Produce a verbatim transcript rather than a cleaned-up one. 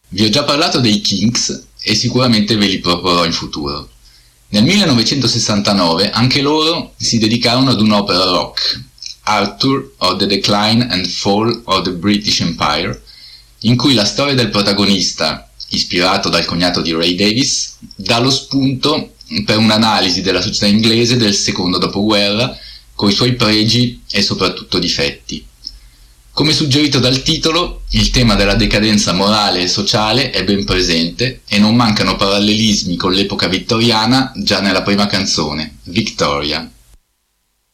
Vi ho già parlato dei Kinks e sicuramente ve li proporrò in futuro. Nel millenovecentosessantanove anche loro si dedicarono ad un'opera rock, Arthur or the Decline and Fall of the British Empire, in cui la storia del protagonista, ispirato dal cognato di Ray Davies, dà lo spunto per un'analisi della società inglese del secondo dopoguerra, coi suoi pregi e soprattutto difetti. Come suggerito dal titolo, il tema della decadenza morale e sociale è ben presente e non mancano parallelismi con l'epoca vittoriana già nella prima canzone, Victoria.